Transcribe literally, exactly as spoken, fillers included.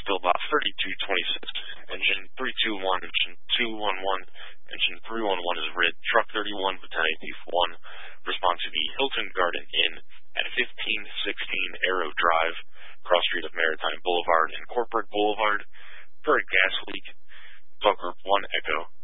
still about thirty-two twenty-six. Engine three two one, engine two one one, engine three one one is rid. Truck thirty-one, Battalion Thief one. Respond to the Hilton Garden Inn at fifteen sixteen Arrow Drive, cross street of Maritime Boulevard and Corporate Boulevard, for a gas leak. Dog Group one Echo.